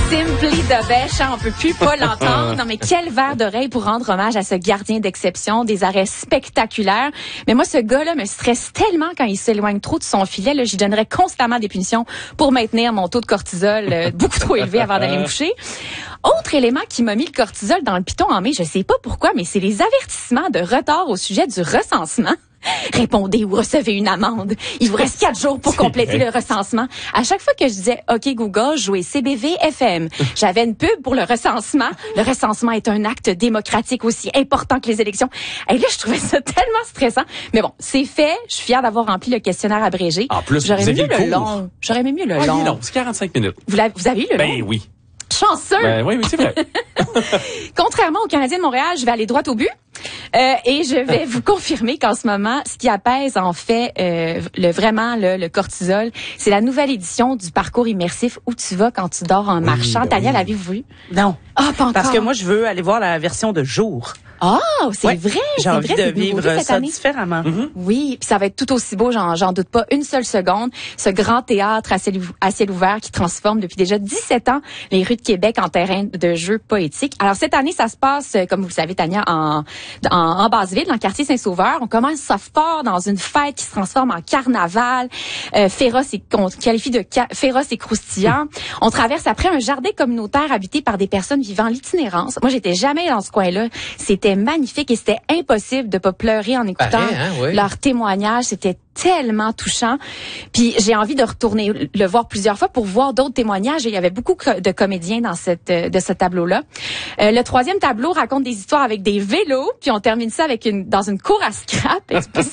Simply the best, on peut plus pas l'entendre. Non, mais quel verre d'oreille pour rendre hommage à ce gardien d'exception, des arrêts spectaculaires. Mais moi, ce gars-là me stresse tellement quand il s'éloigne trop de son filet. Là, j'y donnerais constamment des punitions pour maintenir mon taux de cortisol beaucoup trop élevé avant d'aller me coucher. Autre élément qui m'a mis le cortisol dans le piton en mai, je sais pas pourquoi, mais c'est les avertissements de retard au sujet du recensement. Répondez ou recevez une amende. Il vous reste 4 jours pour compléter le recensement. À chaque fois que je disais « OK Google, jouez CBV FM », j'avais une pub pour le recensement. Le recensement est un acte démocratique aussi important que les élections. Et là, je trouvais ça tellement stressant. Mais bon, c'est fait. Je suis fière d'avoir rempli le questionnaire abrégé. En plus, j'aurais vous aviez aimé le le long. J'aurais aimé mieux le long. long. Non, c'est 45 minutes. Vous avez eu le long? Ben oui. Chanceux! Ben oui, c'est vrai. Contrairement aux Canadiens de Montréal, je vais aller droit au but. Et je vais vous confirmer qu'en ce moment, ce qui apaise en fait le cortisol, c'est la nouvelle édition du parcours immersif Où tu vas quand tu dors en marchant. Ben Tania, l'avez-vous vu? Non. Ah, pas encore. Parce que moi, je veux aller voir la version de jour. Ah, c'est vrai. J'ai envie de vivre ça différemment. Mm-hmm. Oui, puis ça va être tout aussi beau, j'en doute pas une seule seconde. Ce grand théâtre à ciel ouvert qui transforme depuis déjà 17 ans les rues de Québec en terrain de jeu poétique. Alors cette année, ça se passe, comme vous le savez, Tania, en Basse-Ville, dans le quartier Saint-Sauveur. On commence ça fort dans une fête qui se transforme en carnaval, qu'on qualifie de féroce et croustillant. On traverse après un jardin communautaire habité par des personnes vivant l'itinérance. Moi, j'étais jamais dans ce coin-là. C'était magnifique et c'était impossible de pas pleurer en écoutant leurs témoignages. C'était tellement touchant. Puis j'ai envie de retourner le voir plusieurs fois pour voir d'autres témoignages. Et il y avait beaucoup de comédiens dans de ce tableau-là. Le troisième tableau raconte des histoires avec des vélos. Puis on termine ça dans une cour à scrap.